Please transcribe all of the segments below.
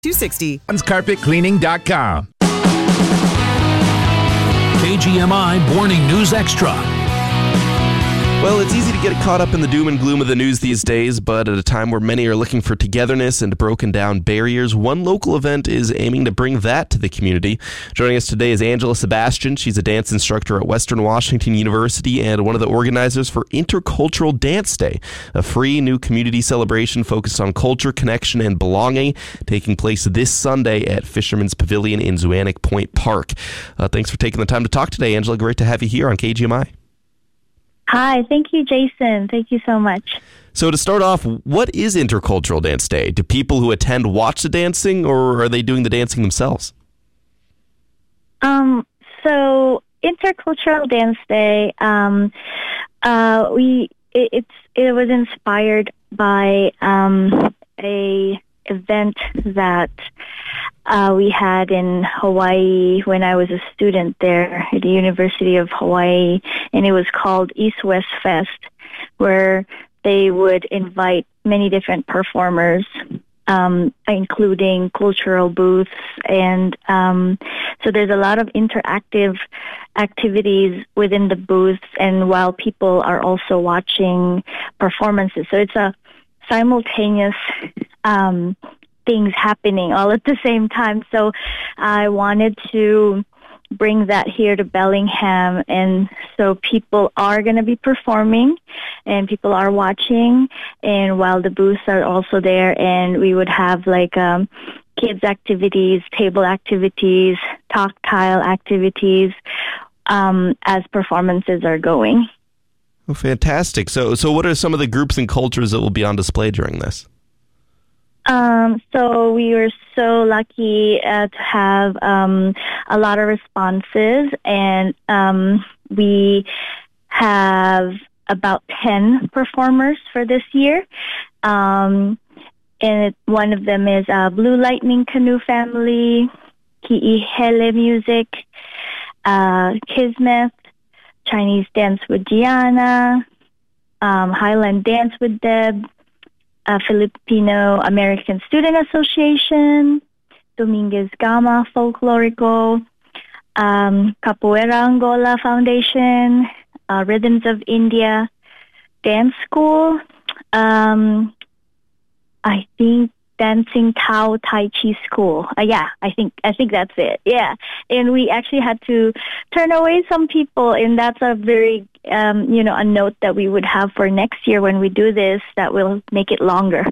260. Carpetcleaning.com. KGMI Morning News Extra. Well, it's easy to get caught up in the doom and gloom of the news these days, but at a time where many are looking for togetherness and broken down barriers, one local event is aiming to bring that to the community. Joining us today is Angela Sebastian. She's a dance instructor at Western Washington University and one of the organizers for Intercultural Dance Day, a free new community celebration focused on culture, connection, and belonging, taking place this Sunday at Fisherman's Pavilion in Zwannig Point Park. Thanks for taking the time to talk today, Angela. Great to have you here on KGMI. Hi, thank you, Jason. Thank you so much. So to start off, what is Intercultural Dance Day? Do people who attend watch the dancing, or are they doing the dancing themselves? So Intercultural Dance Day, it was inspired by a event that we had in Hawaii when I was a student there at the University of Hawaii, and it was called East-West Fest, where they would invite many different performers, including cultural booths, and so there's a lot of interactive activities within the booths, and while people are also watching performances. So it's a simultaneous things happening all at the same time. So I wanted to bring that here to Bellingham, and so people are going to be performing and people are watching, and while the booths are also there, and we would have like kids activities, table activities, tactile activities as performances are going. Oh, fantastic. So what are some of the groups and cultures that will be on display during this? So we were so lucky to have a lot of responses, and we have about 10 performers for this year. And one of them is Blue Lightning Canoe Family, Ki'ihele Music, Kismet, Chinese Dance with Gianna, Highland Dance with Deb, Filipino American Student Association, Dominguez Gama Folklorico, Capoeira Angola Foundation, Rhythms of India Dance School, I think Dancing Tao Tai Chi School. I think that's it. Yeah. And we actually had to turn away some people, and that's a very, a note that we would have for next year when we do this, that will make it longer.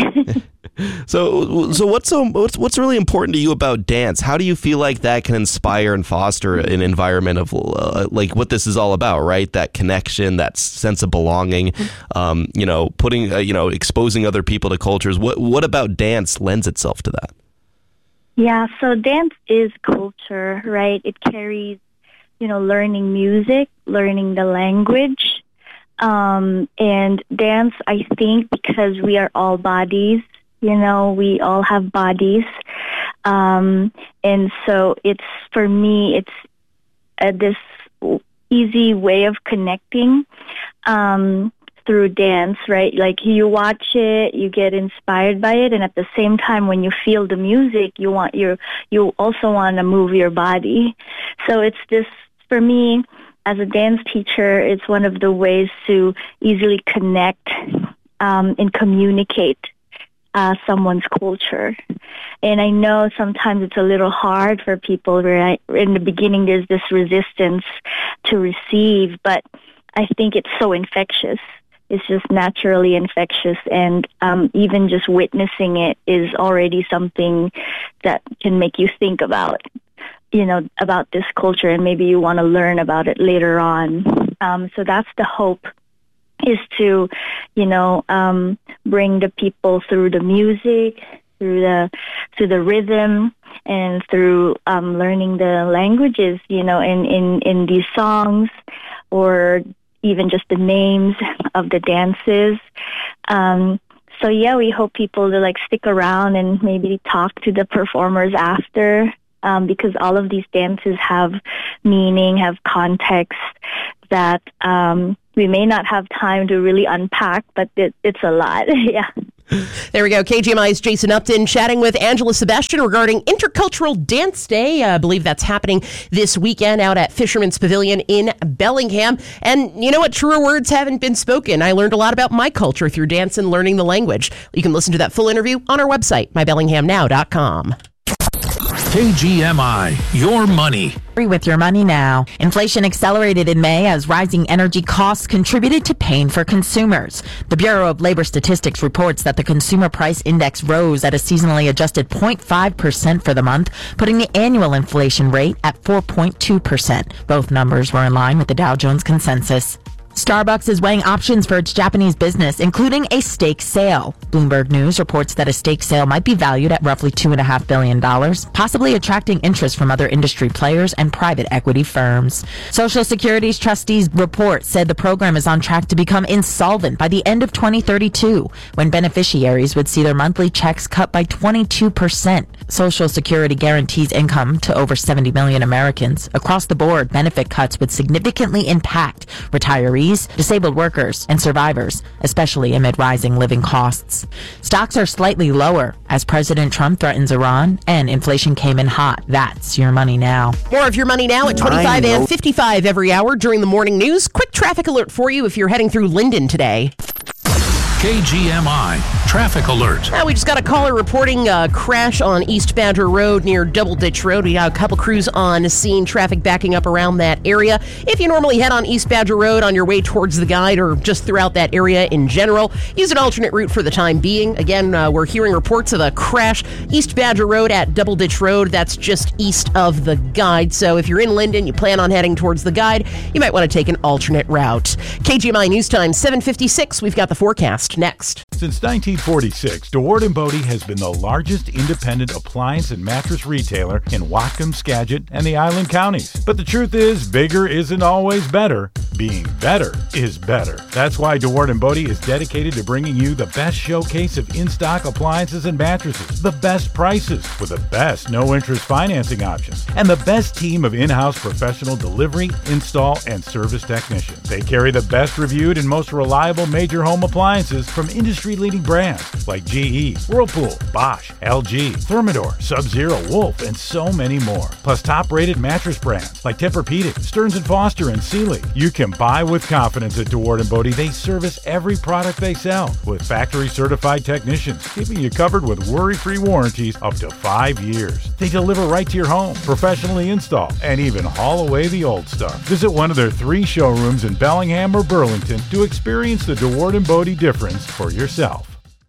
So what's really important to you about dance? How do you feel like that can inspire and foster an environment of like what this is all about, right? That connection, that sense of belonging, putting, exposing other people to cultures. What about dance lends itself to that? Yeah, so dance is culture, right? It carries, learning music, learning the language, and dance, I think, because we are all bodies, we all have bodies. And so for me, it's this easy way of connecting through dance, right? Like you watch it, you get inspired by it, and at the same time, when you feel the music, you also want to move your body. So it's this, for me, as a dance teacher, it's one of the ways to easily connect and communicate someone's culture. And I know sometimes it's a little hard for people, right? In the beginning, there's this resistance to receive, but I think it's so infectious. It's just naturally infectious, and even just witnessing it is already something that can make you think about this culture, and maybe you want to learn about it later on. So that's the hope, is to, bring the people through the music, through the rhythm, and through learning the languages, in these songs, or even just the names of the dances. So yeah, we hope people to stick around and maybe talk to the performers after, because all of these dances have meaning, have context that we may not have time to really unpack, but it's a lot. Yeah. There we go. KGMI's Jason Upton chatting with Angela Sebastian regarding Intercultural Dance Day. I believe that's happening this weekend out at Fisherman's Pavilion in Bellingham. And you know what? Truer words haven't been spoken. I learned a lot about my culture through dance and learning the language. You can listen to that full interview on our website, mybellinghamnow.com. KGMI, your money. With your money now. Inflation accelerated in May as rising energy costs contributed to pain for consumers. The Bureau of Labor Statistics reports that the Consumer Price Index rose at a seasonally adjusted 0.5% for the month, putting the annual inflation rate at 4.2%. Both numbers were in line with the Dow Jones Consensus. Starbucks is weighing options for its Japanese business, including a stake sale. Bloomberg News reports that a stake sale might be valued at roughly $2.5 billion, possibly attracting interest from other industry players and private equity firms. Social Security's trustees report said the program is on track to become insolvent by the end of 2032, when beneficiaries would see their monthly checks cut by 22%. Social Security guarantees income to over 70 million Americans. Across the board, benefit cuts would significantly impact retirees, disabled workers, and survivors, especially amid rising living costs. Stocks are slightly lower as President Trump threatens Iran and inflation came in hot. That's your money now. More of your money now at 25 and 55 every hour during the morning news. Quick traffic alert for you if you're heading through Linden today. KGMI Traffic Alert. We just got a caller reporting a crash on East Badger Road near Double Ditch Road. We got a couple crews on scene, traffic backing up around that area. If you normally head on East Badger Road on your way towards the guide or just throughout that area in general, use an alternate route for the time being. Again, we're hearing reports of a crash East Badger Road at Double Ditch Road. That's just east of the guide. So if you're in Linden, you plan on heading towards the guide, you might want to take an alternate route. KGMI News Time, 7:56. We've got the forecast next. Since 1946, DeWard & Bodie has been the largest independent appliance and mattress retailer in Whatcom, Skagit, and the Island Counties. But the truth is, bigger isn't always better. Being better is better. That's why DeWard & Bodie is dedicated to bringing you the best showcase of in-stock appliances and mattresses, the best prices with the best no-interest financing options, and the best team of in-house professional delivery, install, and service technicians. They carry the best reviewed and most reliable major home appliances from industry-leading brands like GE, Whirlpool, Bosch, LG, Thermador, Sub-Zero, Wolf, and so many more. Plus top-rated mattress brands like Tempur-Pedic, Stearns & Foster, and Sealy. You can buy with confidence at DeWard & Bodie. They service every product they sell with factory-certified technicians, keeping you covered with worry-free warranties up to 5 years. They deliver right to your home, professionally install, and even haul away the old stuff. Visit one of their 3 showrooms in Bellingham or Burlington to experience the DeWard & Bodie difference for yourself.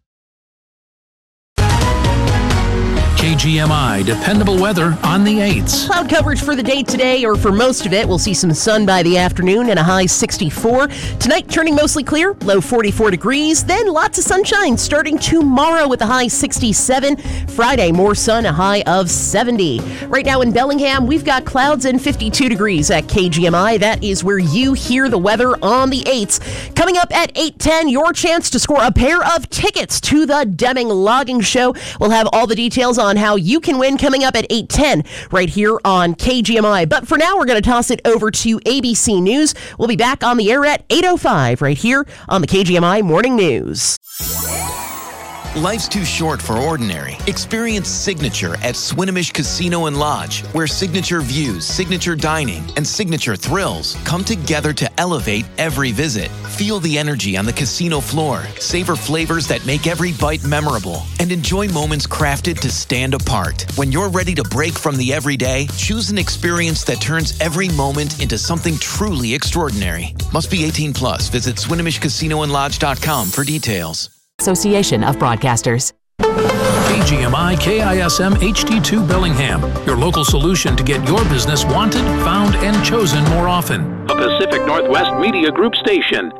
KGMI dependable weather on the 8s. Cloud coverage for the day today, or for most of it. We'll see some sun by the afternoon and a high 64. Tonight, turning mostly clear, low 44 degrees. Then lots of sunshine starting tomorrow with a high 67. Friday, more sun, a high of 70. Right now in Bellingham, we've got clouds and 52 degrees at KGMI. That is where you hear the weather on the 8s. Coming up at 8:10, your chance to score a pair of tickets to the Deming Logging Show. We'll have all the details on how you can win coming up at 8:10 right here on KGMI. But for now, we're going to toss it over to ABC News. We'll be back on the air at 8:05 right here on the KGMI Morning News. Life's too short for ordinary. Experience Signature at Swinomish Casino and Lodge, where signature views, signature dining, and signature thrills come together to elevate every visit. Feel the energy on the casino floor, savor flavors that make every bite memorable, and enjoy moments crafted to stand apart. When you're ready to break from the everyday, choose an experience that turns every moment into something truly extraordinary. Must be 18 plus. Visit SwinomishCasinoandLodge.com for details. Association of Broadcasters. KGMI KISM HD2 Bellingham, your local solution to get your business wanted, found, and chosen more often. A Pacific Northwest Media Group station.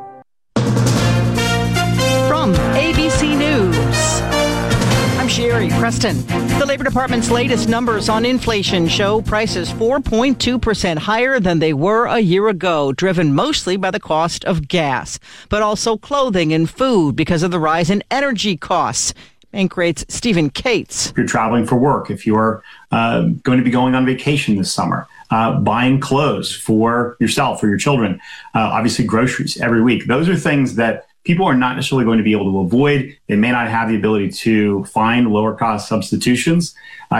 From ABC News, I'm Sherry Preston. The Labor Department's latest numbers on inflation show prices 4.2% higher than they were a year ago, driven mostly by the cost of gas, but also clothing and food because of the rise in energy costs. Bank rates Stephen Cates. If you're traveling for work, if you're going to be going on vacation this summer, buying clothes for yourself or your children, obviously groceries every week. Those are things that people are not necessarily going to be able to avoid. They may not have the ability to find lower cost substitutions.